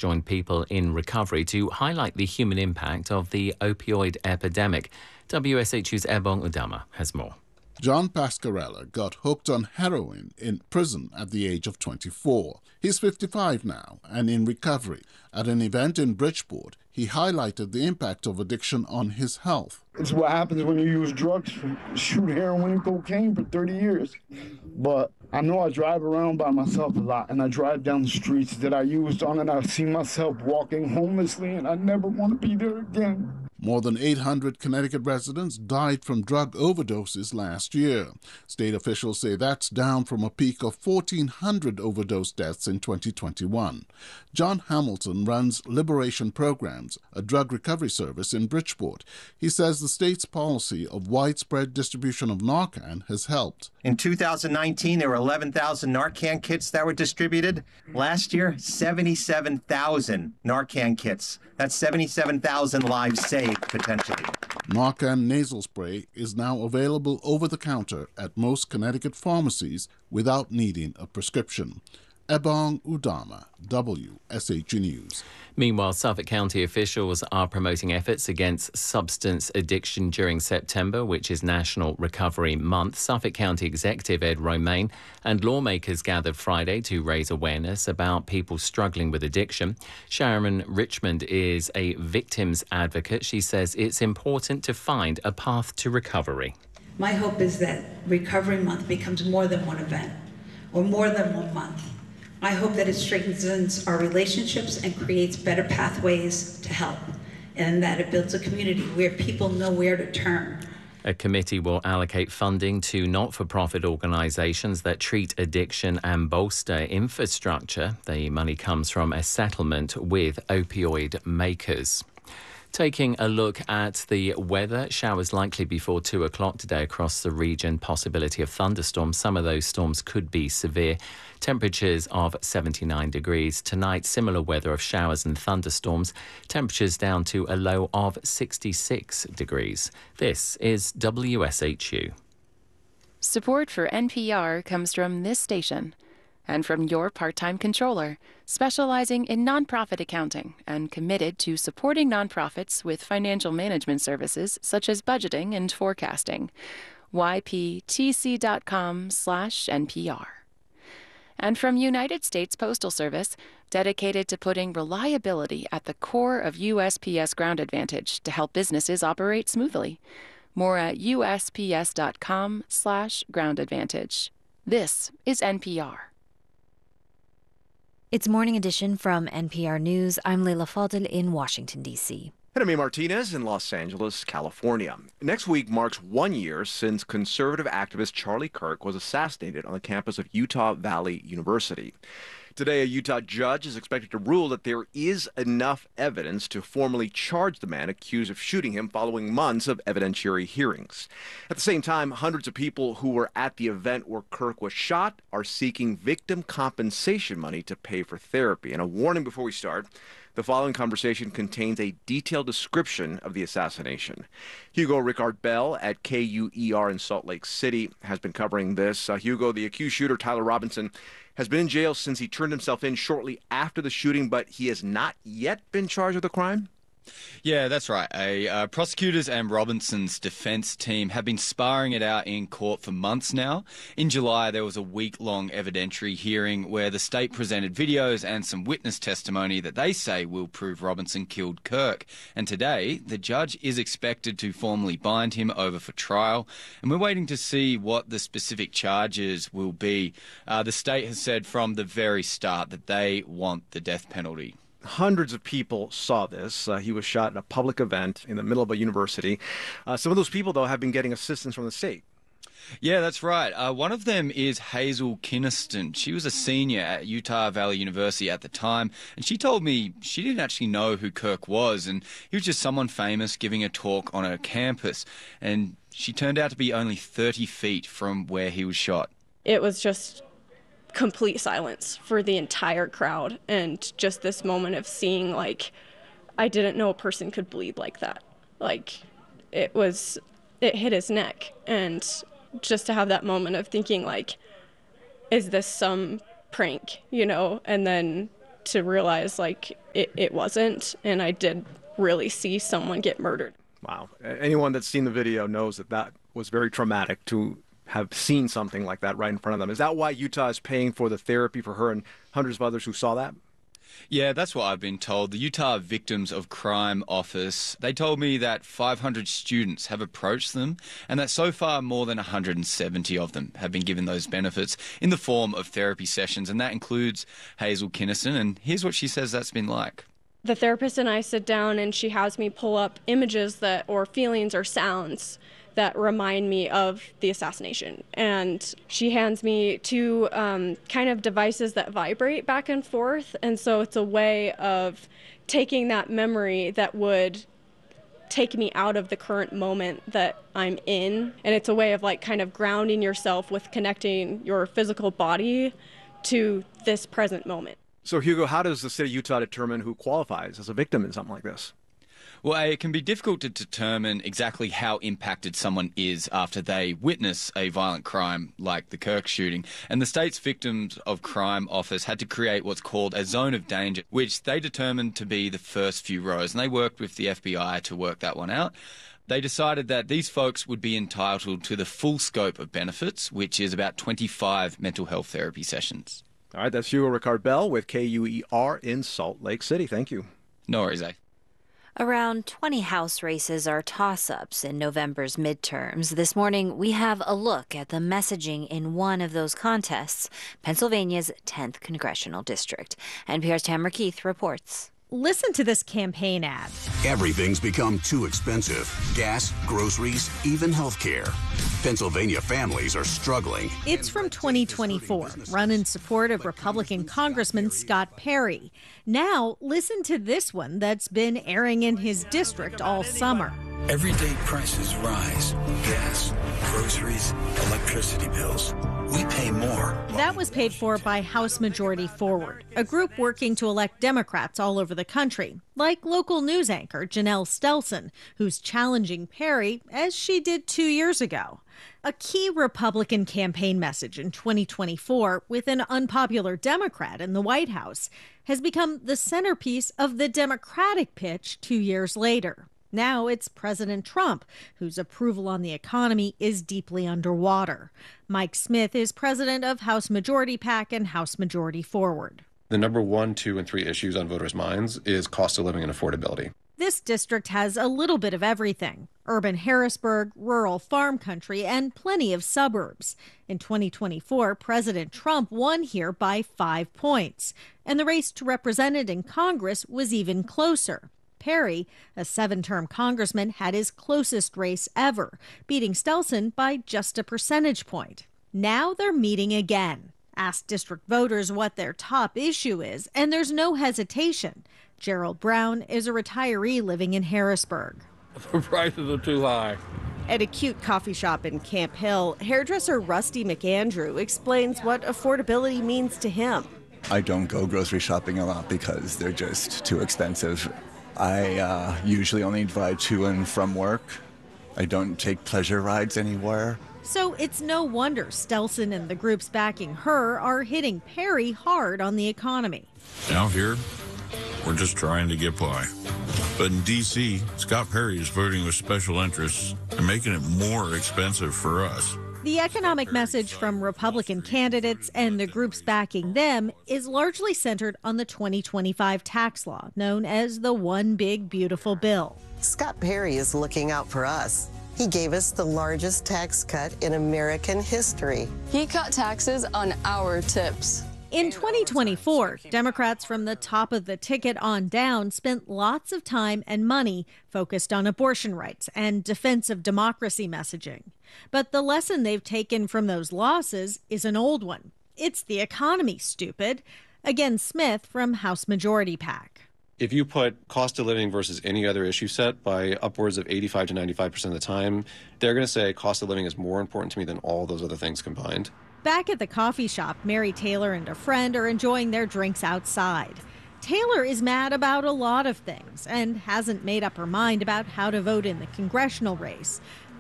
joined people in recovery to highlight the human impact of the opioid epidemic. WSHU's Ebong Udama has more. John Pascarella got hooked on heroin in prison at the age of 24. He's 55 now and in recovery. At an event in Bridgeport, he highlighted the impact of addiction on his health. It's what happens when you use drugs, shoot heroin and cocaine for 30 years. But I know I drive around by myself a lot, and I drive down the streets that I used on, and I see myself walking homelessly, and I never want to be there again. More than 800 Connecticut residents died from drug overdoses last year. State officials say that's down from a peak of 1,400 overdose deaths in 2021. John Hamilton runs Liberation Programs, a drug recovery service in Bridgeport. He says the state's policy of widespread distribution of Narcan has helped. In 2019, there were 11,000 Narcan kits that were distributed. Last year, 77,000 Narcan kits. That's 77,000 lives saved, potentially. Narcan nasal spray is now available over the counter at most Connecticut pharmacies without needing a prescription. Ebong Udama, WSHU News. Meanwhile, Suffolk County officials are promoting efforts against substance addiction during September, which is National Recovery Month. Suffolk County Executive Ed Romaine and lawmakers gathered Friday to raise awareness about people struggling with addiction. Sharon Richmond is a victims advocate. She says it's important to find a path to recovery. My hope is that Recovery Month becomes more than one event or more than 1 month. I hope that it strengthens our relationships and creates better pathways to help, and that it builds a community where people know where to turn. A committee will allocate funding to not-for-profit organisations that treat addiction and bolster infrastructure. The money comes from a settlement with opioid makers. Taking a look at the weather, showers likely before 2 o'clock today across the region. Possibility of thunderstorms. Some of those storms could be severe. Temperatures of 79 degrees. Tonight, similar weather of showers and thunderstorms. Temperatures down to a low of 66 degrees. This is WSHU. Support for NPR comes from this station and from your part-time controller, specializing in nonprofit accounting and committed to supporting nonprofits with financial management services such as budgeting and forecasting. yptc.com/NPR. And from United States Postal Service, dedicated to putting reliability at the core of USPS Ground Advantage to help businesses operate smoothly. More at USPS.com/Ground Advantage. This is NPR. It's Morning Edition from NPR News. I'm Leila Fadel in Washington, D.C. And I'm Martinez in Los Angeles, California. Next week marks 1 year since conservative activist Charlie Kirk was assassinated on the campus of Utah Valley University. Today, a Utah judge is expected to rule that there is enough evidence to formally charge the man accused of shooting him following months of evidentiary hearings. At the same time, hundreds of people who were at the event where Kirk was shot are seeking victim compensation money to pay for therapy. And a warning before we start. The following conversation contains a detailed description of the assassination. Hugo Ricard Bell at KUER in Salt Lake City has been covering this. Hugo, the accused shooter, Tyler Robinson, has been in jail since he turned himself in shortly after the shooting, but he has not yet been charged with a crime? Yeah, that's right. Prosecutors and Robinson's defense team have been sparring it out in court for months now. In July, there was a week-long evidentiary hearing where the state presented videos and some witness testimony that they say will prove Robinson killed Kirk. And today, the judge is expected to formally bind him over for trial. And we're waiting to see what the specific charges will be. The state has said from the very start that they want the death penalty. Hundreds of people saw this. He was shot at a public event in the middle of a university. Some of those people, though, have been getting assistance from the state. Yeah, that's right. One of them is Hazel Kinniston. She was a senior at Utah Valley University at the time, and she told me she didn't actually know who Kirk was, and he was just someone famous giving a talk on her campus, and she turned out to be only 30 feet from where he was shot. It was just complete silence for the entire crowd, and just this moment of seeing, like, I didn't know a person could bleed like that. Like, it hit his neck, and just to have that moment of thinking, like, is this some prank, you know? And then to realize like it wasn't, and I did really see someone get murdered. Wow. Anyone that's seen the video knows that that was very traumatic to have seen something like that right in front of them. Is that why Utah is paying for the therapy for her and hundreds of others who saw that? Yeah, that's what I've been told. The Utah Victims of Crime Office, they told me that 500 students have approached them and that so far more than 170 of them have been given those benefits in the form of therapy sessions, and that includes Hazel Kinnison. And here's what she says that's been like. The therapist and I sit down and she has me pull up images that, or feelings or sounds that remind me of the assassination. And she hands me two kind of devices that vibrate back and forth. And so it's a way of taking that memory that would take me out of the current moment that I'm in. And it's a way of like kind of grounding yourself with connecting your physical body to this present moment. So, Hugo, how does the state of Utah determine who qualifies as a victim in something like this? Well, it can be difficult to determine exactly how impacted someone is after they witness a violent crime like the Kirk shooting. And the state's Victims of Crime Office had to create what's called a zone of danger, which they determined to be the first few rows. And they worked with the FBI to work that one out. They decided that these folks would be entitled to the full scope of benefits, which is about 25 mental health therapy sessions. All right, that's Hugo Ricard-Bell with KUER in Salt Lake City. Thank you. No worries, eh? Around 20 House races are toss-ups in November's midterms. This morning, we have a look at the messaging in one of those contests, Pennsylvania's 10th Congressional District. NPR's Tamara Keith reports. Listen to this campaign ad. Everything's become too expensive. Gas, groceries, even healthcare. Pennsylvania families are struggling. It's from 2024, run in support of Republican Congressman Scott Perry. Now, listen to this one that's been airing in his district all summer. Everyday prices rise. Gas, groceries, electricity bills. We pay more. That was paid for by House Majority Forward, a group working to elect Democrats all over the country, like local news anchor Janelle Stelson, who's challenging Perry as she did 2 years ago. A key Republican campaign message in 2024 with an unpopular Democrat in the White House has become the centerpiece of the Democratic pitch 2 years later. Now it's President Trump, whose approval on the economy is deeply underwater. Mike Smith is president of House Majority PAC and House Majority Forward. The number 1, 2, and 3 issues on voters' minds is cost of living and affordability. This district has a little bit of everything: urban Harrisburg, rural farm country, and plenty of suburbs. In 2024, President Trump won here by 5 points, and the race to represent in Congress was even closer. Perry, a 7-term congressman, had his closest race ever, beating Stelson by just a percentage point. Now they're meeting again. Ask district voters what their top issue is, and there's no hesitation. Gerald Brown is a retiree living in Harrisburg. The prices are too high. At a cute coffee shop in Camp Hill, hairdresser Rusty McAndrew explains what affordability means to him. I don't go grocery shopping a lot because they're just too expensive. I usually only drive to and from work. I don't take pleasure rides anywhere. So it's no wonder Stelson and the groups backing her are hitting Perry hard on the economy. Out here, we're just trying to get by. But in D.C., Scott Perry is voting with special interests and making it more expensive for us. The economic message from Republican candidates and the groups backing them is largely centered on the 2025 tax law, known as the One Big Beautiful Bill. Scott Perry is looking out for us. He gave us the largest tax cut in American history. He cut taxes on our tips. In 2024, Democrats from the top of the ticket on down spent lots of time and money focused on abortion rights and defense of democracy messaging. But the lesson they've taken from those losses is an old one. It's the economy, stupid. Again, Smith from House Majority PAC. If you put cost of living versus any other issue set by upwards of 85 to 95% of the time, they're going to say cost of living is more important to me than all those other things combined. Back at the coffee shop, Mary Taylor and a friend are enjoying their drinks outside. Taylor is mad about a lot of things and hasn't made up her mind about how to vote in the congressional race.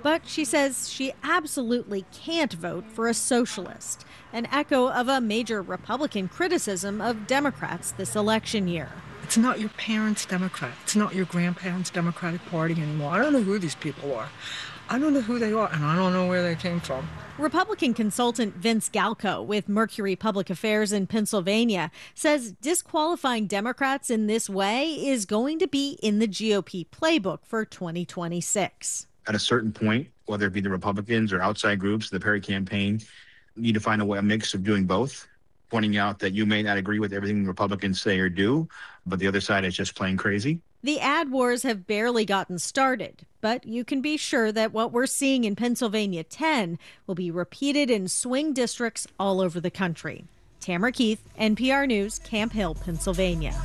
But she says she absolutely can't vote for a socialist, an echo of a major Republican criticism of Democrats this election year. It's not your parents' Democrat. It's not your grandparents' Democratic Party anymore. I don't know who these people are. I don't know who they are, and I don't know where they came from. Republican consultant Vince Galco with Mercury Public Affairs in Pennsylvania says disqualifying Democrats in this way is going to be in the GOP playbook for 2026. At a certain point, whether it be the Republicans or outside groups, the Perry campaign need to find a mix of doing both, pointing out that you may not agree with everything the Republicans say or do, but the other side is just plain crazy. The ad wars have barely gotten started, but you can be sure that what we're seeing in Pennsylvania 10 will be repeated in swing districts all over the country. Tamara Keith, NPR News, Camp Hill, Pennsylvania.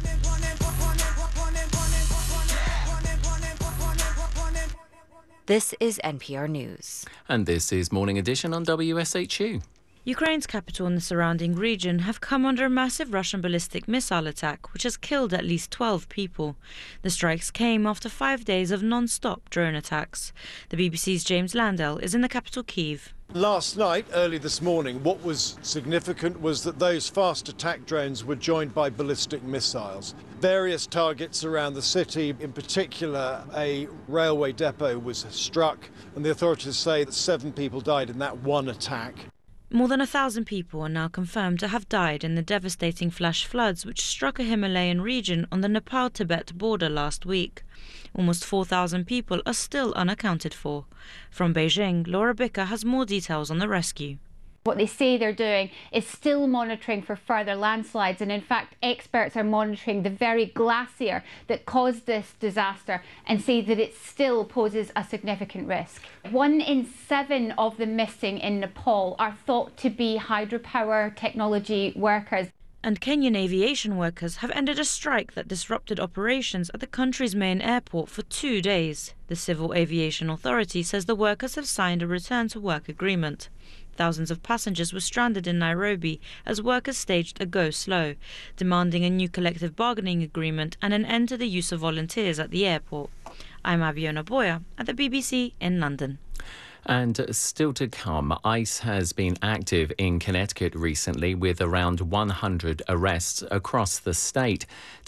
This is NPR News. And this is Morning Edition on WSHU. Ukraine's capital and the surrounding region have come under a massive Russian ballistic missile attack, which has killed at least 12 people. The strikes came after 5 days of non-stop drone attacks. The BBC's James Landell is in the capital, Kyiv. Last night, early this morning, what was significant was that those fast attack drones were joined by ballistic missiles. Various targets around the city, in particular a railway depot was struck, and the authorities say that 7 people died in that one attack. More than 1,000 people are now confirmed to have died in the devastating flash floods which struck a Himalayan region on the Nepal-Tibet border last week. Almost 4,000 people are still unaccounted for. From Beijing, Laura Bicker has more details on the rescue. What they say they're doing is still monitoring for further landslides, and in fact experts are monitoring the very glacier that caused this disaster and say that it still poses a significant risk. 1 in 7 of the missing in Nepal are thought to be hydropower technology workers. And Kenyan aviation workers have ended a strike that disrupted operations at the country's main airport for 2 days. The Civil Aviation Authority says the workers have signed a return-to-work agreement. Thousands of passengers were stranded in Nairobi as workers staged a go slow, demanding a new collective bargaining agreement and an end to the use of volunteers at the airport. I'm Abiona Boya at the BBC in London. And still to come, ICE has been active in Connecticut recently with around 100 arrests across the state.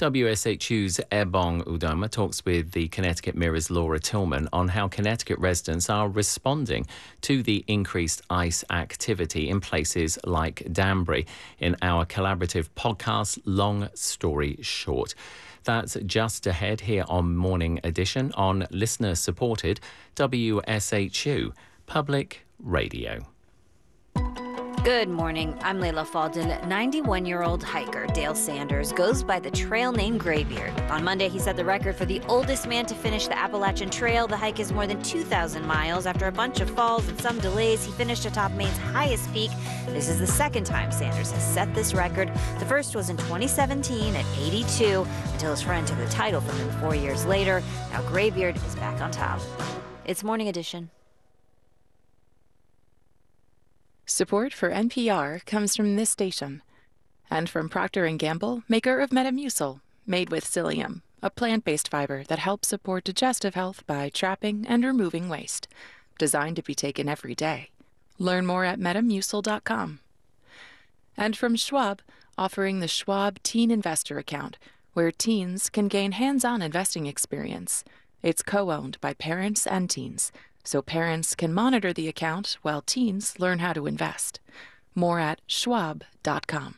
WSHU's Ebong Udoma talks with the Connecticut Mirror's Laura Tillman on how Connecticut residents are responding to the increased ICE activity in places like Danbury in our collaborative podcast, Long Story Short. That's just ahead here on Morning Edition on listener-supported WSHU Public Radio. Good morning. I'm Layla Faldin. 91-year-old hiker Dale Sanders goes by the trail name Graybeard. On Monday, he set the record for the oldest man to finish the Appalachian Trail. The hike is more than 2,000 miles. After a bunch of falls and some delays, he finished atop Maine's highest peak. This is the second time Sanders has set this record. The first was in 2017 at 82, until his friend took the title from him 4 years later. Now Graybeard is back on top. It's Morning Edition. Support for NPR comes from this station and from Procter & Gamble, maker of Metamucil, made with psyllium, a plant-based fiber that helps support digestive health by trapping and removing waste. Designed to be taken every day. Learn more at Metamucil.com. And from Schwab, offering the Schwab Teen Investor Account, where teens can gain hands-on investing experience. It's co-owned by parents and teens, so parents can monitor the account while teens learn how to invest. More at schwab.com.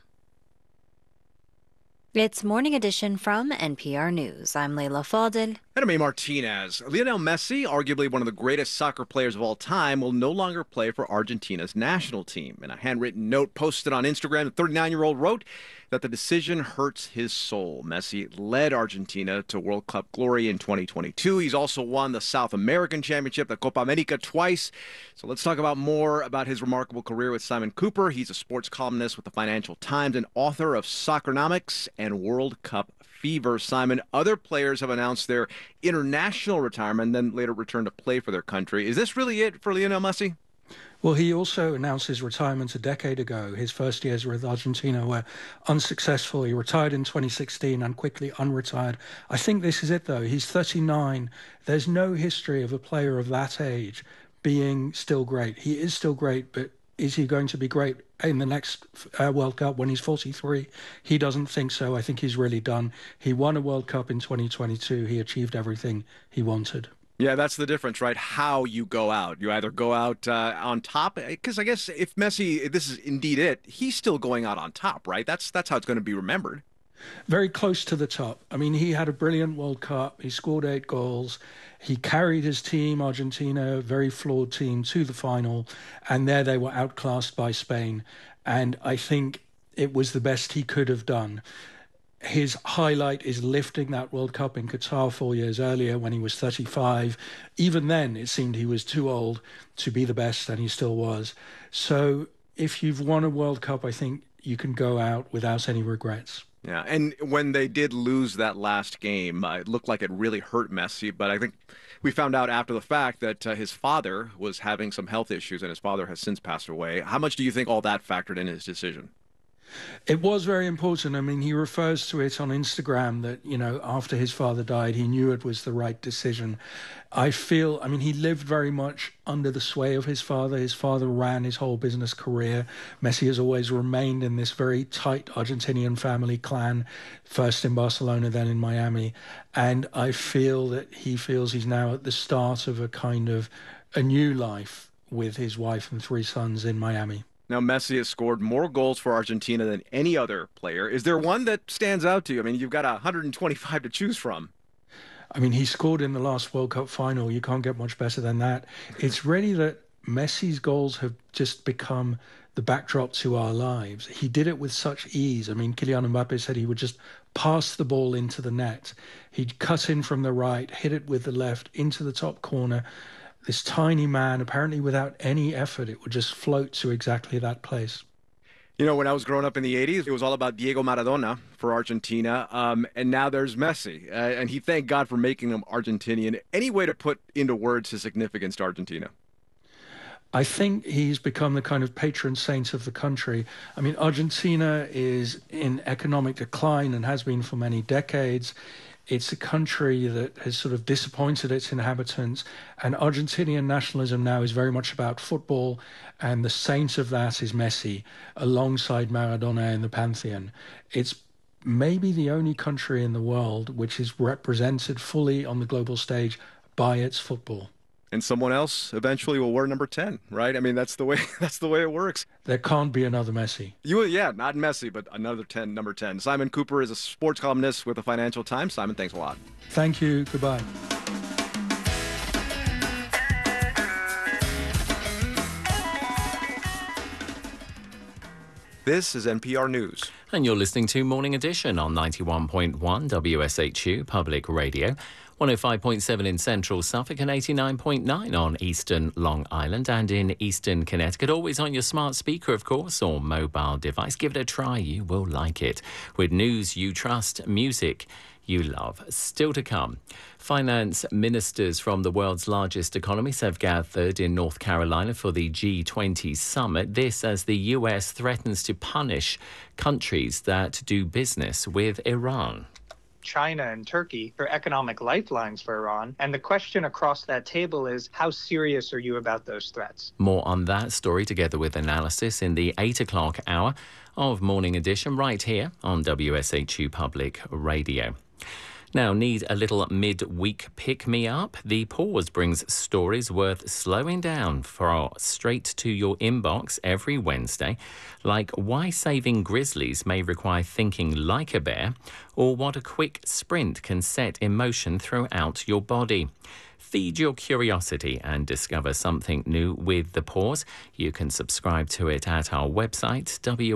It's Morning Edition from NPR News. I'm Layla Faldil. And I'm Martinez. Lionel Messi, arguably one of the greatest soccer players of all time, will no longer play for Argentina's national team. In a handwritten note posted on Instagram, the 39-year-old wrote that the decision hurts his soul. Messi led Argentina to World Cup glory in 2022. He's also won the South American Championship, the Copa America, twice. So let's talk about more about his remarkable career with Simon Cooper. He's a sports columnist with the Financial Times and author of Soccernomics and World Cup Fever. Simon, other players have announced their international retirement, then later returned to play for their country. Is this really it for Lionel Messi? Well, he also announced his retirement a decade ago. His first years with Argentina were unsuccessful. He retired in 2016 and quickly unretired. I think this is it, though. He's 39. There's no history of a player of that age being still great. He is still great, but is he going to be great in the next World Cup when he's 43? He doesn't think so. I think he's really done. He won a World Cup in 2022. He achieved everything he wanted. Yeah, that's the difference, right? How you go out. You either go out on top, because I guess if Messi, this is indeed it, he's still going out on top, right? That's how it's going to be remembered. Very close to the top. I mean, he had a brilliant World Cup. He scored 8 goals. He carried his team, Argentina, a very flawed team, to the final. And there they were outclassed by Spain. And I think it was the best he could have done. His highlight is lifting that World Cup in Qatar 4 years earlier when he was 35. Even then, it seemed he was too old to be the best, and he still was. So if you've won a World Cup, I think you can go out without any regrets. Yeah, and when they did lose that last game, it looked like it really hurt Messi. But I think we found out after the fact that his father was having some health issues, and his father has since passed away. How much do you think all that factored in his decision? It was very important. I mean, he refers to it on Instagram that, you know, after his father died, he knew it was the right decision. I mean, he lived very much under the sway of his father. His father ran his whole business career. Messi has always remained in this very tight Argentinian family clan, first in Barcelona, then in Miami. And I feel that he feels he's now at the start of a kind of a new life with his wife and 3 sons in Miami. Now, Messi has scored more goals for Argentina than any other player. Is there one that stands out to you? I mean, you've got 125 to choose from. I mean, he scored in the last World Cup final. You can't get much better than that. It's really that Messi's goals have just become the backdrop to our lives. He did it with such ease. I mean, Kylian Mbappe said he would just pass the ball into the net. He'd cut in from the right, hit it with the left into the top corner. This tiny man, apparently without any effort, it would just float to exactly that place. You know, when I was growing up in the 80s, it was all about Diego Maradona for Argentina. And now there's Messi. And he thanked God for making him Argentinian. Any way to put into words his significance to Argentina? I think he's become the kind of patron saint of the country. I mean, Argentina is in economic decline and has been for many decades. It's a country that has sort of disappointed its inhabitants, and Argentinian nationalism now is very much about football, and the saint of that is Messi, alongside Maradona in the pantheon. It's maybe the only country in the world which is represented fully on the global stage by its football. And someone else eventually will wear number 10, right? I mean, that's the way it works. There can't be another Messi. Yeah, not Messi, but another 10, number 10. Simon Cooper is a sports columnist with the Financial Times. Simon, thanks a lot. Thank you. Goodbye. This is NPR News. And you're listening to Morning Edition on 91.1 WSHU Public Radio. 105.7 in central Suffolk and 89.9 on eastern Long Island and in eastern Connecticut. Always on your smart speaker, of course, or mobile device. Give it a try. You will like it. With news you trust, music you love. Still to come, finance ministers from the world's largest economies have gathered in North Carolina for the G20 summit. This as the US threatens to punish countries that do business with Iran. China and Turkey are economic lifelines for Iran. And the question across that table is, how serious are you about those threats? More on that story together with analysis in the 8 o'clock hour of Morning Edition right here on WSHU Public Radio. Now, need a little mid-week pick-me-up? The Pause brings stories worth slowing down for straight to your inbox every Wednesday, like why saving grizzlies may require thinking like a bear, or what a quick sprint can set in motion throughout your body. Feed your curiosity and discover something new with The Pause. You can subscribe to it at our website,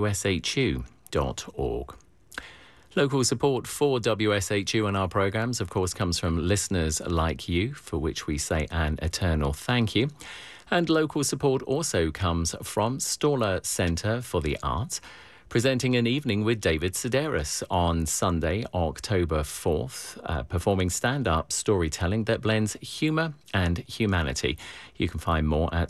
wshu.org. Local support for WSHU and our programmes, of course, comes from listeners like you, for which we say an eternal thank you. And local support also comes from Staller Centre for the Arts, presenting an evening with David Sedaris on Sunday, October 4th, performing stand-up storytelling that blends humour and humanity. You can find more at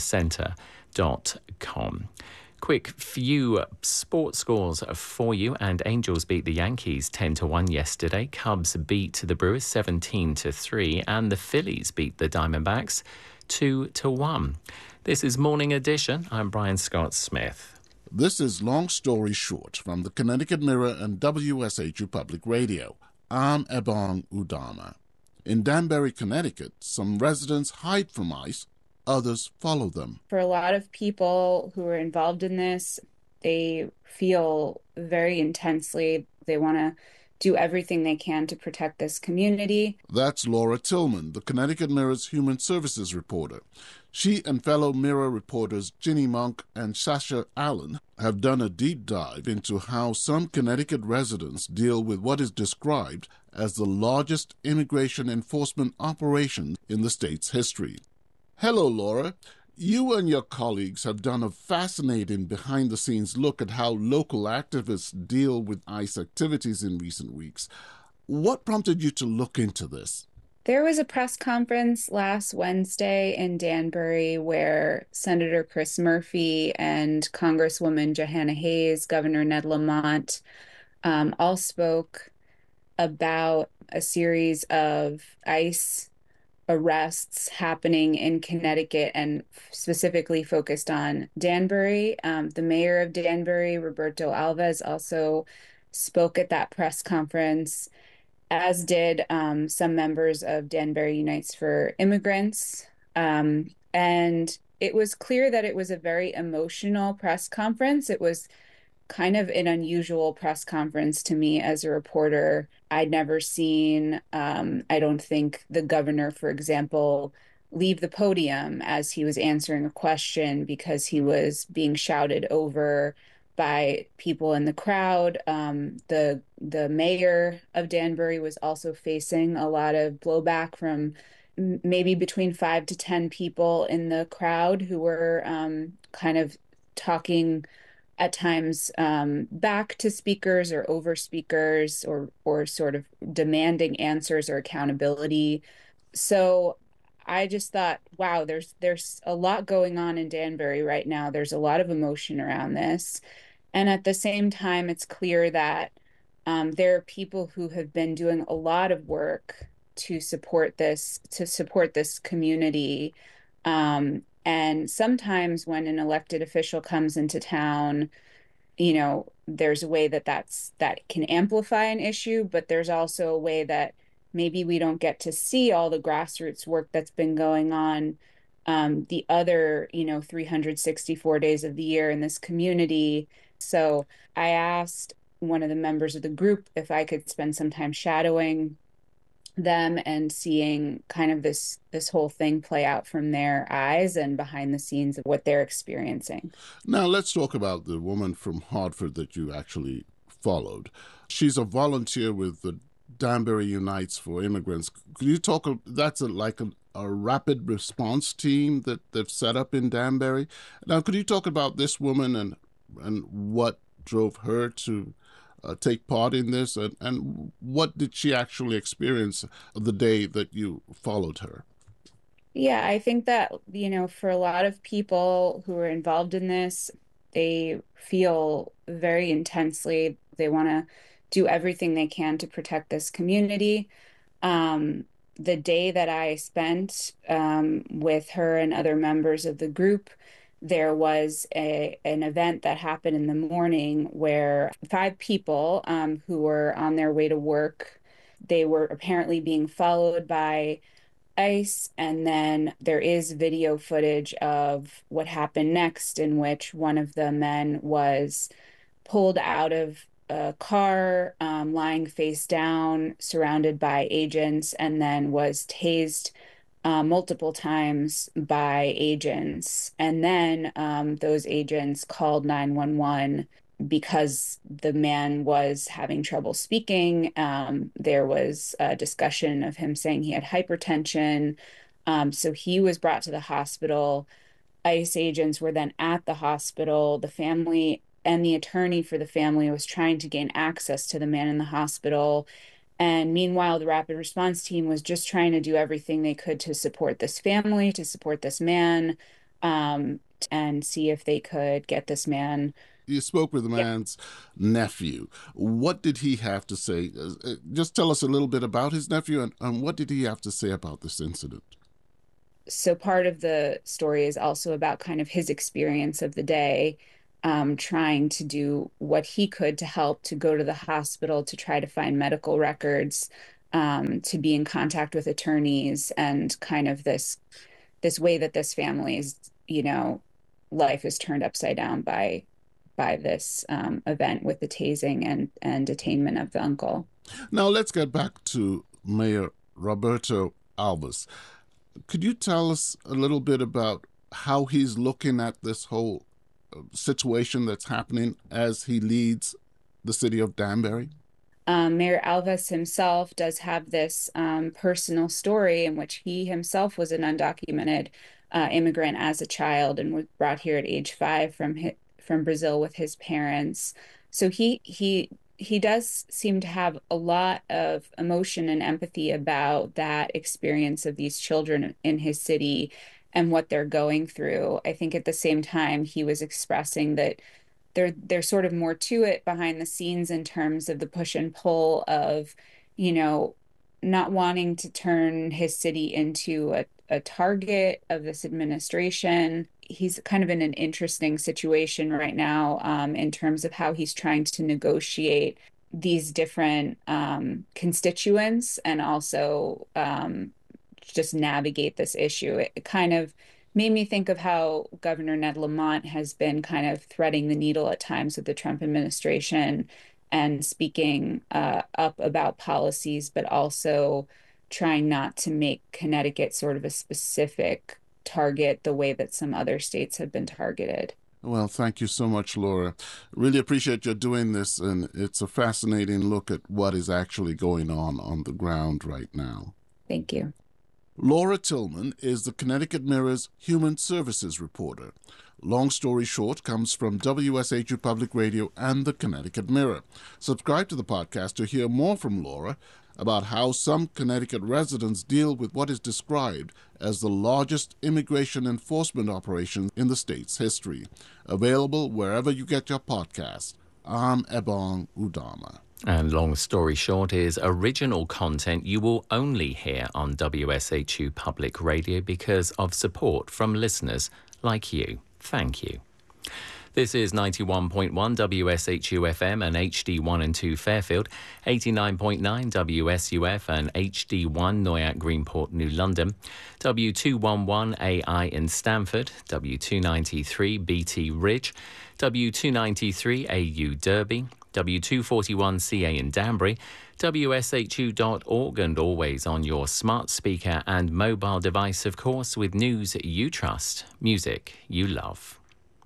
stallercentre.com. Quick few sports scores for you, and Angels beat the Yankees 10-1 yesterday. Cubs beat the Brewers 17-3, and the Phillies beat the Diamondbacks 2-1. This is Morning Edition. I'm Brian Scott Smith. This is Long Story Short from the Connecticut Mirror and WSHU Public Radio. I'm Ebong Udama. In Danbury, Connecticut, some residents hide from ICE, others follow them. For a lot of people who are involved in this, they feel very intensely. They want to do everything they can to protect this community. That's Laura Tillman, the Connecticut Mirror's human services reporter. She and fellow Mirror reporters Ginny Monk and Sasha Allen have done a deep dive into how some Connecticut residents deal with what is described as the largest immigration enforcement operation in the state's history. Hello, Laura. You and your colleagues have done a fascinating behind-the-scenes look at how local activists deal with ICE activities in recent weeks. What prompted you to look into this? There was a press conference last Wednesday in Danbury where Senator Chris Murphy and Congresswoman Johanna Hayes, Governor Ned Lamont, all spoke about a series of ICE arrests happening in Connecticut and specifically focused on Danbury. The mayor of Danbury, Roberto Alves, also spoke at that press conference, as did some members of Danbury Unites for Immigrants. And it was clear that it was a very emotional press conference. It was kind of an unusual press conference to me as a reporter. I'd never seen, I don't think, the governor, for example, leave the podium as he was answering a question because he was being shouted over by people in the crowd. The mayor of Danbury was also facing a lot of blowback from maybe between 5 to 10 people in the crowd who were kind of talking at times back to speakers or over speakers or sort of demanding answers or accountability. So I just thought, wow, there's a lot going on in Danbury right now. There's a lot of emotion around this. And at the same time, it's clear that there are people who have been doing a lot of work to support this community. And sometimes when an elected official comes into town, you know, there's a way that can amplify an issue, but there's also a way that maybe we don't get to see all the grassroots work that's been going on the other, 364 days of the year in this community. So I asked one of the members of the group if I could spend some time shadowing them and seeing kind of this whole thing play out from their eyes and behind the scenes of what they're experiencing. Now let's talk about the woman from Hartford that you actually followed. She's a volunteer with the Danbury Unites for Immigrants. Could you talk, that's like a rapid response team that they've set up in Danbury. Now, could you talk about this woman and what drove her to take part in this, and what did she actually experience the day that you followed her? Yeah, I think that, for a lot of people who are involved in this, they feel very intensely. They want to do everything they can to protect this community. The day that I spent with her and other members of the group, there was an event that happened in the morning where 5 people who were on their way to work, they were apparently being followed by ICE. And then there is video footage of what happened next, in which one of the men was pulled out of a car, lying face down, surrounded by agents, and then was tased multiple times by agents. And then those agents called 911 because the man was having trouble speaking. There was a discussion of him saying he had hypertension. So he was brought to the hospital. ICE agents were then at the hospital. The family and the attorney for the family was trying to gain access to the man in the hospital. And meanwhile, the rapid response team was just trying to do everything they could to support this family, to support this man, and see if they could get this man. You spoke with the man's nephew. What did he have to say? Just tell us a little bit about his nephew, and what did he have to say about this incident? so part of the story is also about kind of his experience of the day, trying to do what he could to help, to go to the hospital, to try to find medical records, to be in contact with attorneys, and kind of this way that this family's, life is turned upside down by this event with the tasing and detainment of the uncle. Now let's get back to Mayor Roberto Alves. Could you tell us a little bit about how he's looking at this whole situation that's happening as he leads the city of Danbury? Mayor Alves himself does have this personal story in which he himself was an undocumented immigrant as a child and was brought here at age 5 from Brazil with his parents. So he does seem to have a lot of emotion and empathy about that experience of these children in his city and what they're going through. I think at the same time, he was expressing that there's sort of more to it behind the scenes in terms of the push and pull of, not wanting to turn his city into a target of this administration. He's kind of in an interesting situation right now in terms of how he's trying to negotiate these different constituents and also just navigate this issue. It kind of made me think of how Governor Ned Lamont has been kind of threading the needle at times with the Trump administration and speaking up about policies, but also trying not to make Connecticut sort of a specific target the way that some other states have been targeted. Well, thank you so much, Laura. Really appreciate you doing this, and it's a fascinating look at what is actually going on the ground right now. Thank you. Laura Tillman is the Connecticut Mirror's Human Services reporter. Long Story Short comes from WSHU Public Radio and the Connecticut Mirror. Subscribe to the podcast to hear more from Laura about how some Connecticut residents deal with what is described as the largest immigration enforcement operation in the state's history. Available wherever you get your podcast. I'm Ebong Udama. And Long Story Short is original content you will only hear on WSHU Public Radio because of support from listeners like you. Thank you. This is 91.1 WSHU FM and HD1 and 2 Fairfield, 89.9 WSUF and HD1 Noyak Greenport, New London, W211 AI in Stamford, W293 BT Ridge, W293 AU Derby, W241CA in Danbury, WSHU.org, and always on your smart speaker and mobile device, of course, with news you trust, music you love.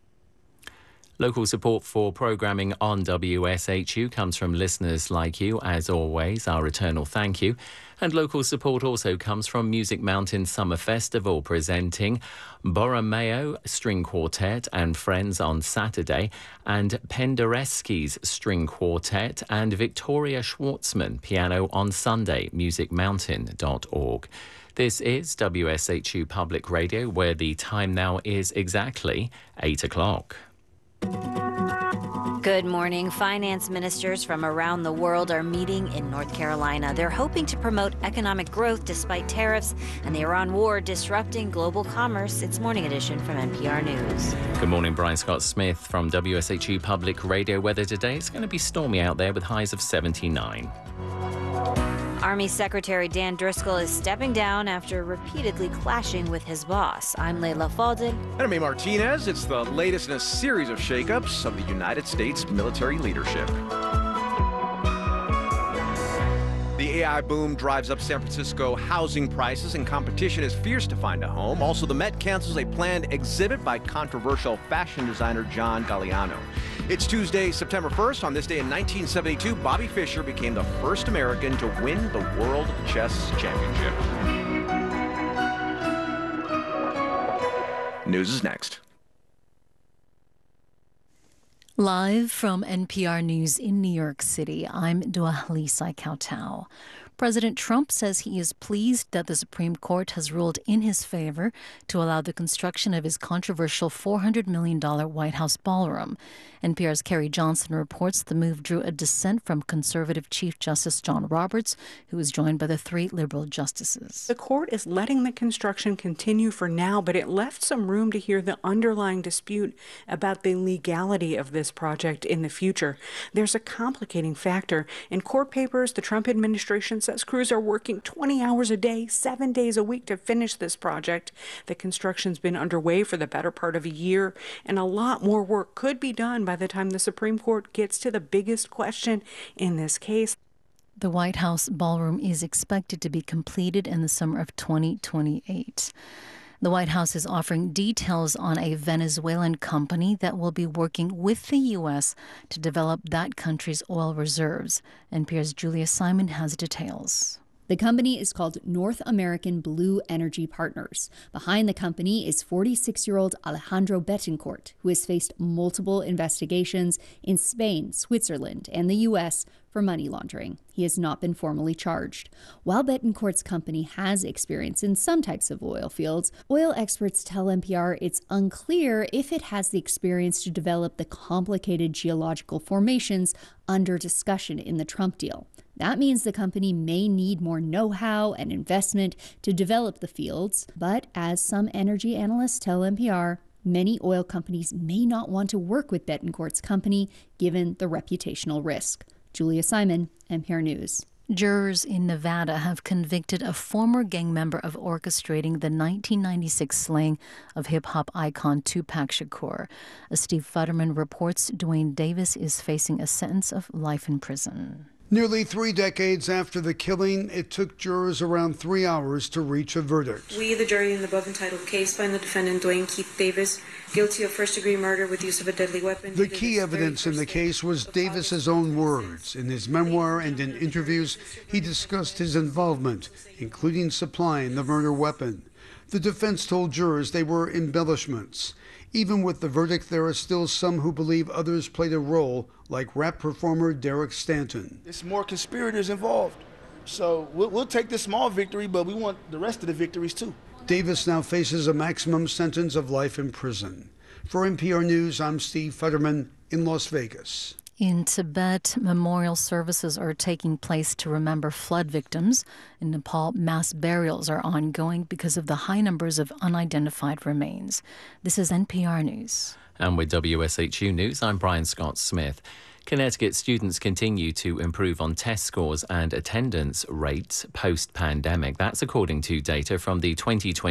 Local support for programming on WSHU comes from listeners like you. As always, our eternal thank you. And local support also comes from Music Mountain Summer Festival, presenting Borromeo String Quartet and Friends on Saturday, and Penderecki's String Quartet and Victoria Schwartzman Piano on Sunday, musicmountain.org. This is WSHU Public Radio, where the time now is exactly 8 o'clock. Good morning. Finance ministers from around the world are meeting in North Carolina. They're hoping to promote economic growth despite tariffs and the Iran war disrupting global commerce. It's Morning Edition from NPR News. Good morning, Brian Scott Smith from WSHU Public Radio. Weather today, it's going to be stormy out there with highs of 79. Army Secretary Dan Driscoll is stepping down after repeatedly clashing with his boss. I'm Leila Fadel. And I'm A. Martinez. It's the latest in a series of shakeups of the United States military leadership. The AI boom drives up San Francisco housing prices, and competition is fierce to find a home. Also, the Met cancels a planned exhibit by controversial fashion designer John Galliano. It's Tuesday, September 1st. On this day in 1972, Bobby Fischer became the first American to win the World Chess Championship. News is next. Live from NPR News in New York City, I'm Dua Lisai Kautau. President Trump says he is pleased that the Supreme Court has ruled in his favor to allow the construction of his controversial $400 million White House ballroom. NPR's Carrie Johnson reports the move drew a dissent from conservative Chief Justice John Roberts, who was joined by the 3 liberal justices. The court is letting the construction continue for now, but it left some room to hear the underlying dispute about the legality of this project in the future. There's a complicating factor. In court papers, the Trump administration says crews are working 20 hours a day, 7 days a week to finish this project. The construction's been underway for the better part of a year, and a lot more work could be done by the time the Supreme Court gets to the biggest question in this case. The White House ballroom is expected to be completed in the summer of 2028. The White House is offering details on a Venezuelan company that will be working with the U.S. to develop that country's oil reserves. NPR's Julia Simon has details. The company is called North American Blue Energy Partners. Behind the company is 46-year-old Alejandro Betancourt, who has faced multiple investigations in Spain, Switzerland, and the U.S. for money laundering. He has not been formally charged. While Betancourt's company has experience in some types of oil fields, oil experts tell NPR it's unclear if it has the experience to develop the complicated geological formations under discussion in the Trump deal. That means the company may need more know-how and investment to develop the fields, but as some energy analysts tell NPR, many oil companies may not want to work with Betancourt's company given the reputational risk. Julia Simon, NPR News. Jurors in Nevada have convicted a former gang member of orchestrating the 1996 slaying of hip-hop icon Tupac Shakur. As Steve Futterman reports, Dwayne Davis is facing a sentence of life in prison. Nearly 3 decades after the killing, it took jurors around 3 hours to reach a verdict. We, the jury in the above-entitled case, find the defendant, Dwayne Keith Davis, guilty of first-degree murder with use of a deadly weapon. The key evidence in the case was Davis's own words. In his memoir and in interviews, he discussed his involvement, including supplying the murder weapon. The defense told jurors they were embellishments. Even with the verdict, there are still some who believe others played a role, like rap performer Derek Stanton. There's more conspirators involved. So we'll take this small victory, but we want the rest of the victories too. Davis now faces a maximum sentence of life in prison. For NPR News, I'm Steve Futterman in Las Vegas. In Tibet, memorial services are taking place to remember flood victims. In Nepal, mass burials are ongoing because of the high numbers of unidentified remains. This is NPR News. And with WSHU News, I'm Brian Scott Smith. Connecticut students continue to improve on test scores and attendance rates post-pandemic. That's according to data from the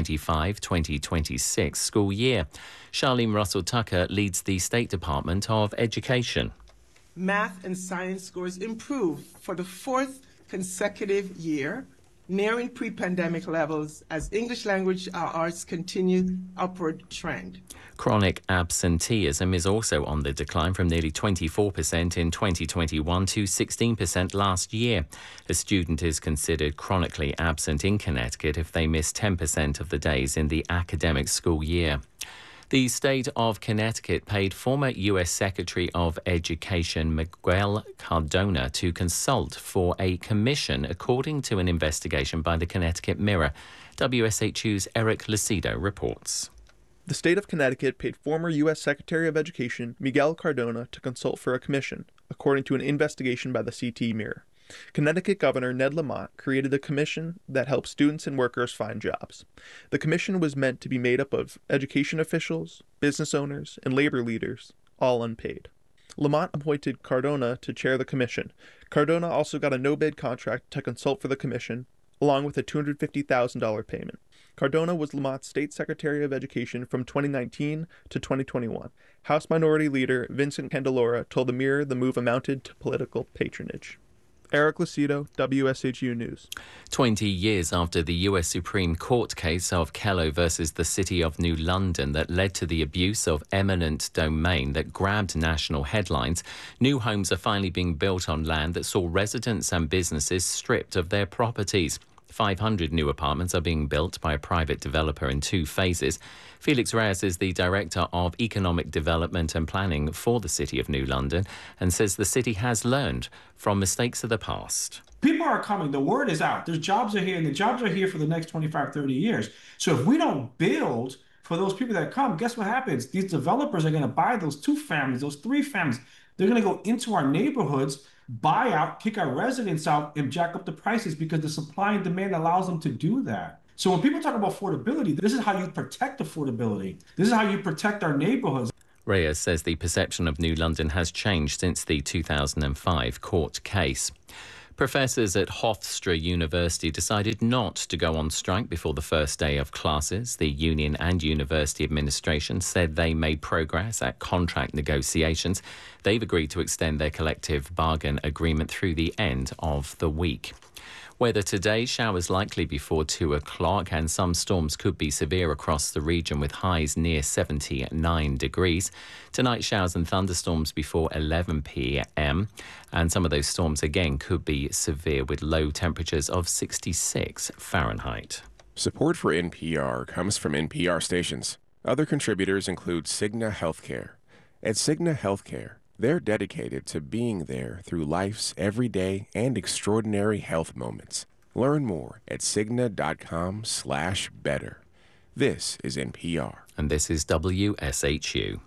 2025-2026 school year. Charlene Russell-Tucker leads the State Department of Education. Math and science scores improved for the 4th consecutive year, nearing pre-pandemic levels as English language arts continue upward trend. Chronic absenteeism is also on the decline from nearly 24% in 2021 to 16% last year. A student is considered chronically absent in Connecticut if they miss 10% of the days in the academic school year. The state of Connecticut paid former U.S. Secretary of Education Miguel Cardona to consult for a commission, according to an investigation by the Connecticut Mirror. WSHU's Eric Lucido reports. The state of Connecticut paid former U.S. Secretary of Education Miguel Cardona to consult for a commission, according to an investigation by the CT Mirror. Connecticut Governor Ned Lamont created a commission that helps students and workers find jobs. The commission was meant to be made up of education officials, business owners, and labor leaders, all unpaid. Lamont appointed Cardona to chair the commission. Cardona also got a no-bid contract to consult for the commission, along with a $250,000 payment. Cardona was Lamont's State Secretary of Education from 2019 to 2021. House Minority Leader Vincent Candelora told the Mirror the move amounted to political patronage. Eric Lucido, WSHU News. 20 years after the U.S. Supreme Court case of Kello versus the City of New London that led to the abuse of eminent domain that grabbed national headlines, new homes are finally being built on land that saw residents and businesses stripped of their properties. 500 new apartments are being built by a private developer in 2 phases. Felix Reyes is the Director of Economic Development and Planning for the City of New London and says the city has learned from mistakes of the past. People are coming. The word is out. There's jobs are here, and the jobs are here for the next 25, 30 years. So if we don't build for those people that come, guess what happens? These developers are going to buy those 2 families, those 3 families. They're going to go into our neighborhoods, buy out, kick our residents out, and jack up the prices because the supply and demand allows them to do that. So when people talk about affordability, this is how you protect affordability. This is how you protect our neighborhoods. Reyes says the perception of New London has changed since the 2005 court case. Professors at Hofstra University decided not to go on strike before the first day of classes. The union and university administration said they made progress at contract negotiations. They've agreed to extend their collective bargain agreement through the end of the week. Weather today, showers likely before 2 o'clock, and some storms could be severe across the region with highs near 79 degrees. Tonight, showers and thunderstorms before 11 p.m. And some of those storms again could be severe with low temperatures of 66 Fahrenheit. Support for NPR comes from NPR stations. Other contributors include Cigna Healthcare. At Cigna Healthcare, they're dedicated to being there through life's everyday and extraordinary health moments. Learn more at Cigna.com/better. This is NPR. And this is WSHU.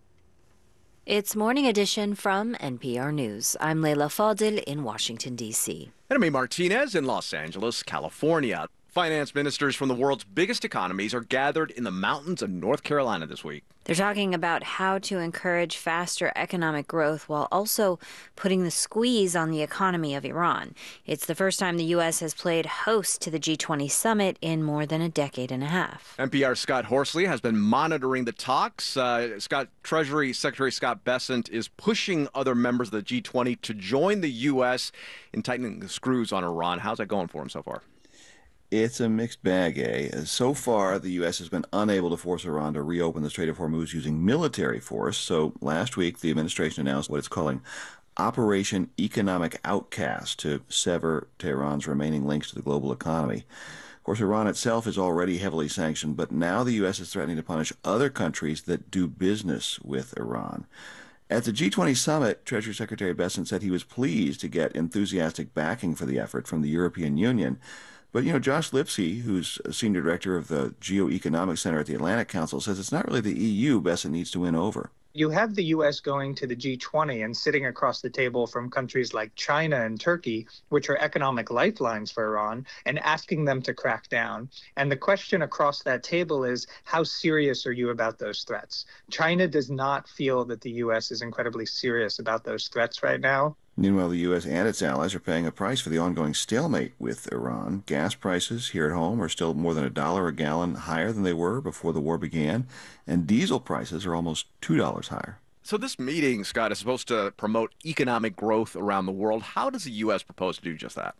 It's Morning Edition from NPR News. I'm Leila Fadil in Washington, D.C. And I'm Martinez in Los Angeles, California. Finance ministers from the world's biggest economies are gathered in the mountains of North Carolina this week. They're talking about how to encourage faster economic growth while also putting the squeeze on the economy of Iran. It's the first time the U.S. has played host to the G20 summit in more than a decade and a half. NPR's Scott Horsley has been monitoring the talks. Treasury Secretary Scott Bessent is pushing other members of the G20 to join the U.S. in tightening the screws on Iran. How's that going for him so far? It's a mixed bag, So far, the U.S. has been unable to force Iran to reopen the Strait of Hormuz using military force. So last week, the administration announced what it's calling Operation Economic Outcast to sever Tehran's remaining links to the global economy. Of course, Iran itself is already heavily sanctioned, but now the U.S. is threatening to punish other countries that do business with Iran. At the G20 summit, Treasury Secretary Bessent said he was pleased to get enthusiastic backing for the effort from the European Union. But, Josh Lipsey, who's a senior director of the Geoeconomic Center at the Atlantic Council, says it's not really the EU Bessent needs to win over. You have the U.S. going to the G20 and sitting across the table from countries like China and Turkey, which are economic lifelines for Iran, and asking them to crack down. And the question across that table is, how serious are you about those threats? China does not feel that the U.S. is incredibly serious about those threats right now. Meanwhile, the U.S. and its allies are paying a price for the ongoing stalemate with Iran. Gas prices here at home are still more than $1 a gallon higher than they were before the war began, and diesel prices are almost $2 higher. So this meeting, Scott, is supposed to promote economic growth around the world. How does the U.S. propose to do just that?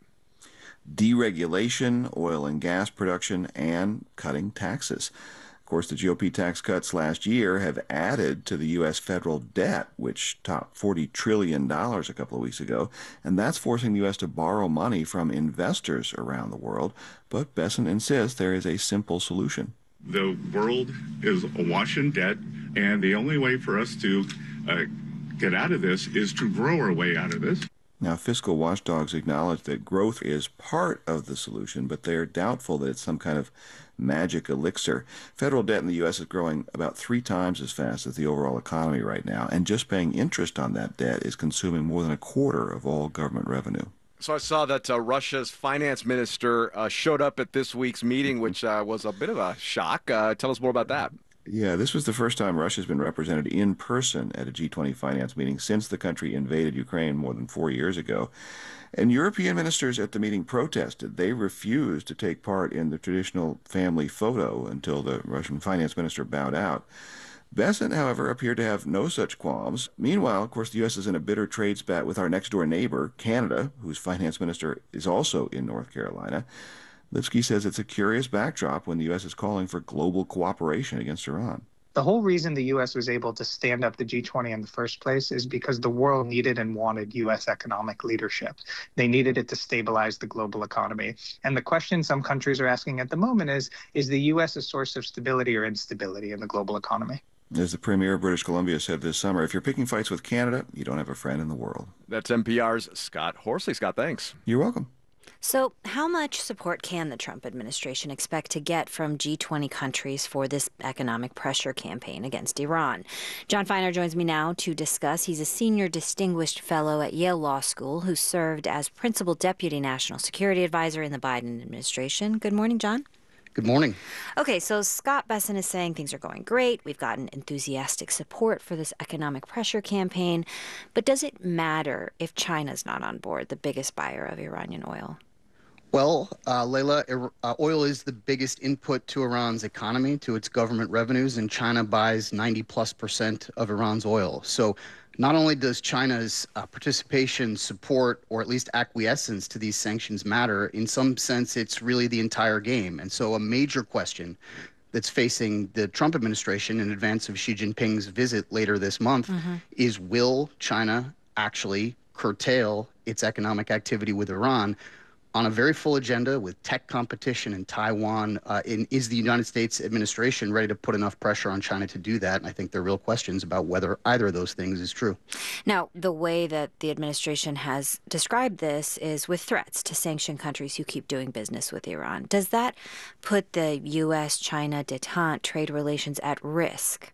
Deregulation, oil and gas production, and cutting taxes. Of course, the GOP tax cuts last year have added to the U.S. federal debt, which topped $40 trillion a couple of weeks ago, and that's forcing the U.S. to borrow money from investors around the world. But Bessent insists there is a simple solution. The world is awash in debt, and the only way for us to get out of this is to grow our way out of this. Now, fiscal watchdogs acknowledge that growth is part of the solution, but they're doubtful that it's some kind of magic elixir. Federal debt in the U.S. is growing about 3 times as fast as the overall economy right now, and just paying interest on that debt is consuming more than a quarter of all government revenue. So I saw that Russia's finance minister showed up at this week's meeting, which was a bit of a shock. Tell us more about that. Yeah, this was the first time Russia's been represented in person at a G20 finance meeting since the country invaded Ukraine more than 4 years ago. And European ministers at the meeting protested. They refused to take part in the traditional family photo until the Russian finance minister bowed out. Bessent, however, appeared to have no such qualms. Meanwhile, of course, the U.S. is in a bitter trade spat with our next-door neighbor, Canada, whose finance minister is also in North Carolina. Lipsky says it's a curious backdrop when the U.S. is calling for global cooperation against Iran. The whole reason the U.S. was able to stand up the G20 in the first place is because the world needed and wanted U.S. economic leadership. They needed it to stabilize the global economy. And the question some countries are asking at the moment is the U.S. a source of stability or instability in the global economy? As the Premier of British Columbia said this summer, if you're picking fights with Canada, you don't have a friend in the world. That's NPR's Scott Horsley. Scott, thanks. You're welcome. So, how much support can the Trump administration expect to get from G20 countries for this economic pressure campaign against Iran? John Feiner joins me now to discuss. He's a senior distinguished fellow at Yale Law School who served as principal deputy national security advisor in the Biden administration. Good morning, John. Good morning. Okay, so Scott Bessent is saying things are going great. We've gotten enthusiastic support for this economic pressure campaign. But does it matter if China's not on board, the biggest buyer of Iranian oil? Well, Layla, oil is the biggest input to Iran's economy, to its government revenues, and China buys 90+% of Iran's oil. So not only does China's participation, support, or at least acquiescence to these sanctions matter, in some sense, it's really the entire game. And so a major question that's facing the Trump administration in advance of Xi Jinping's visit later this month is, will China actually curtail its economic activity with Iran on a very full agenda with tech competition in Taiwan? Is the United States administration ready to put enough pressure on China to do that? And I think there are real questions about whether either of those things is true. Now, the way that the administration has described this is with threats to sanction countries who keep doing business with Iran. Does that put the U.S.-China détente trade relations at risk?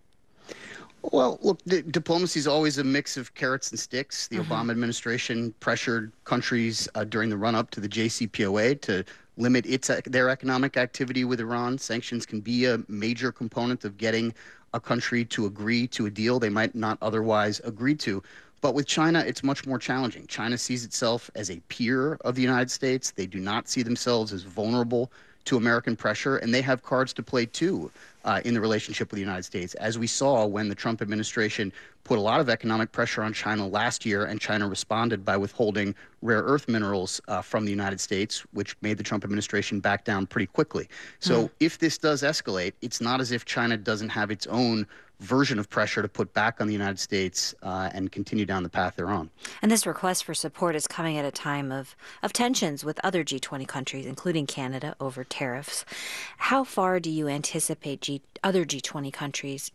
Well, look, diplomacy is always a mix of carrots and sticks. The Obama administration pressured countries during the run-up to the JCPOA to limit their economic activity with Iran. Sanctions can be a major component of getting a country to agree to a deal they might not otherwise agree to. But with China, it's much more challenging. China sees itself as a peer of the United States. They do not see themselves as vulnerable to American pressure, and they have cards to play too in the relationship with the United States, as we saw when the Trump administration put a lot of economic pressure on China last year, and China responded by withholding rare earth minerals from the United States, which made the Trump administration back down pretty quickly. So if this does escalate, it's not as if China doesn't have its own version of pressure to put back on the United States and continue down the path they're on. And this request for support is coming at a time of tensions with other G20 countries, including Canada, over tariffs. How far do you anticipate other G20 countries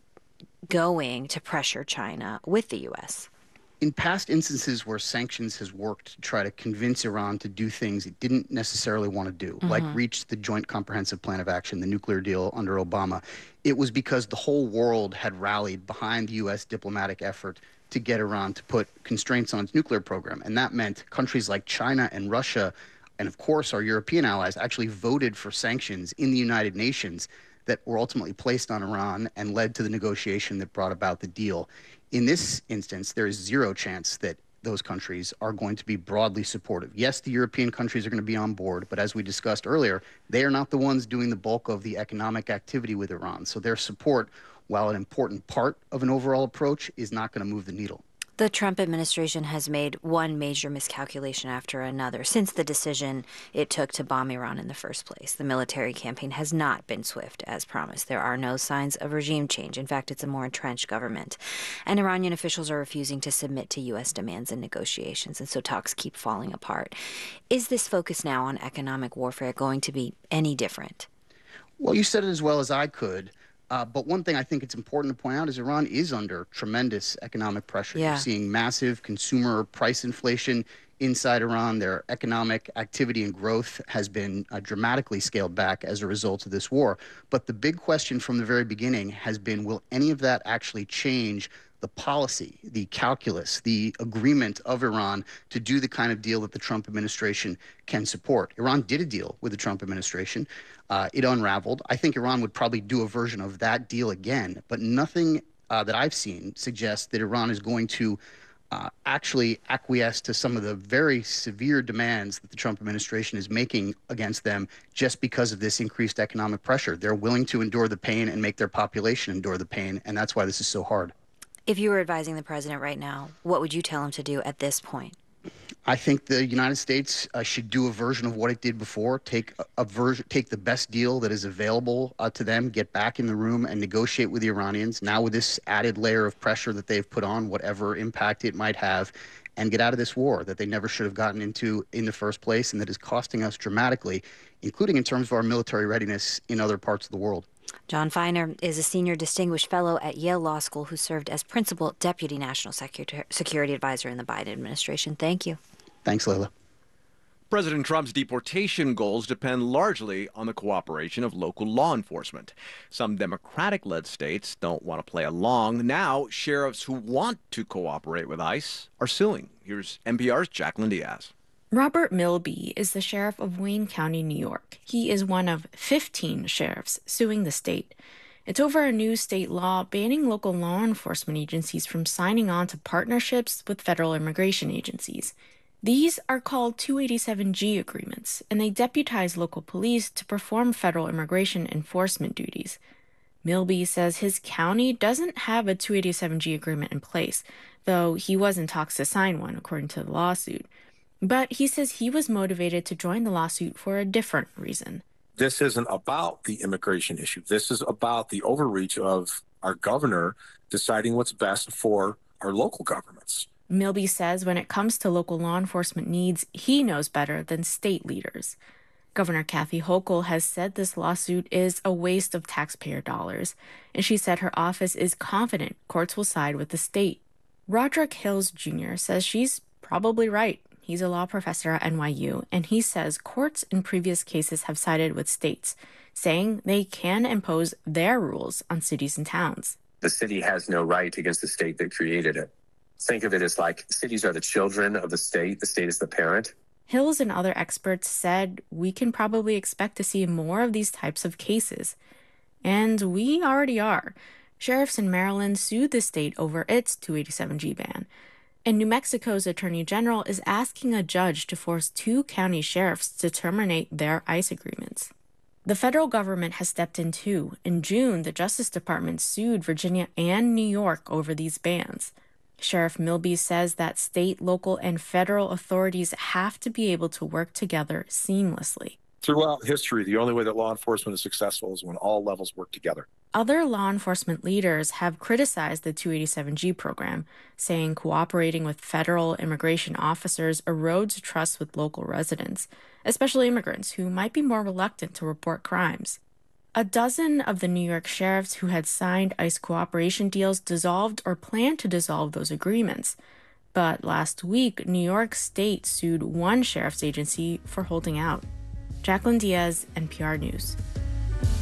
going to pressure China with the U.S.? In past instances where sanctions has worked to try to convince Iran to do things it didn't necessarily want to do, like reach the Joint Comprehensive Plan of Action, the nuclear deal under Obama, it was because the whole world had rallied behind the U.S. diplomatic effort to get Iran to put constraints on its nuclear program. And that meant countries like China and Russia, and of course our European allies, actually voted for sanctions in the United Nations that were ultimately placed on Iran and led to the negotiation that brought about the deal. In this instance, there is zero chance that those countries are going to be broadly supportive. Yes, the European countries are going to be on board, but as we discussed earlier, they are not the ones doing the bulk of the economic activity with Iran. So their support, while an important part of an overall approach, is not going to move the needle. The Trump administration has made one major miscalculation after another since the decision it took to bomb Iran in the first place. The military campaign has not been swift as promised. There are no signs of regime change. In fact, it's a more entrenched government. And Iranian officials are refusing to submit to U.S. demands and negotiations, and so talks keep falling apart. Is this focus now on economic warfare going to be any different? Well, you said it as well as I could. But one thing I think it's important to point out is Iran is under tremendous economic pressure. Yeah. You're seeing massive consumer price inflation inside Iran. Their economic activity and growth has been dramatically scaled back as a result of this war. But the big question from the very beginning has been, will any of that actually change the policy, the calculus, the agreement of Iran to do the kind of deal that the Trump administration can support? Iran did a deal with the Trump administration. It unraveled. I think Iran would probably do a version of that deal again, but nothing that I've seen suggests that Iran is going to actually acquiesce to some of the very severe demands that the Trump administration is making against them just because of this increased economic pressure. They're willing to endure the pain and make their population endure the pain, and that's why this is so hard. If you were advising the president right now, what would you tell him to do at this point? I think the United States should do a version of what it did before, take the best deal that is available to them, get back in the room and negotiate with the Iranians, now with this added layer of pressure that they've put on, whatever impact it might have, and get out of this war that they never should have gotten into in the first place and that is costing us dramatically, including in terms of our military readiness in other parts of the world. John Feiner is a senior distinguished fellow at Yale Law School who served as principal deputy national security advisor in the Biden administration. Thank you. Thanks, Layla. President Trump's deportation goals depend largely on the cooperation of local law enforcement. Some Democratic-led states don't want to play along. Now, sheriffs who want to cooperate with ICE are suing. Here's NPR's Jacqueline Diaz. Robert Milby is the sheriff of Wayne County, New York. He is one of 15 sheriffs suing the state. It's over a new state law banning local law enforcement agencies from signing on to partnerships with federal immigration agencies. These are called 287G agreements, and they deputize local police to perform federal immigration enforcement duties. Milby says his county doesn't have a 287G agreement in place, though he was in talks to sign one, according to the lawsuit. But he says he was motivated to join the lawsuit for a different reason. This isn't about the immigration issue. This is about the overreach of our governor deciding what's best for our local governments. Milby says when it comes to local law enforcement needs, he knows better than state leaders. Governor Kathy Hochul has said this lawsuit is a waste of taxpayer dollars, and she said her office is confident courts will side with the state. Roderick Hills Jr. says she's probably right. He's a law professor at NYU, and he says courts in previous cases have sided with states, saying they can impose their rules on cities and towns. The city has no right against the state that created it. Think of it as like cities are the children of the state is the parent. Hills and other experts said we can probably expect to see more of these types of cases. And we already are. Sheriffs in Maryland sued the state over its 287G ban. And New Mexico's Attorney General is asking a judge to force 2 county sheriffs to terminate their ICE agreements. The federal government has stepped in too. In June, the Justice Department sued Virginia and New York over these bans. Sheriff Milby says that state, local, and federal authorities have to be able to work together seamlessly. Throughout history, the only way that law enforcement is successful is when all levels work together. Other law enforcement leaders have criticized the 287G program, saying cooperating with federal immigration officers erodes trust with local residents, especially immigrants who might be more reluctant to report crimes. A dozen of the New York sheriffs who had signed ICE cooperation deals dissolved or planned to dissolve those agreements. But last week, New York State sued one sheriff's agency for holding out. Jacqueline Diaz, NPR News.